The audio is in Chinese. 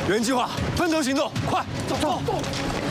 原计划，分头行动，快走走走。